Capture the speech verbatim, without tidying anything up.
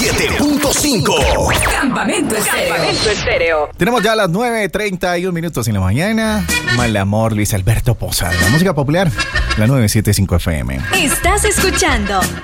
siete punto cinco. Campamento Estéreo. Campamento Estéreo. Tenemos ya las nueve treinta y un minutos en la mañana. Mal amor, Luis Alberto Posada. La música popular, la nueve setenta y cinco F M. Estás escuchando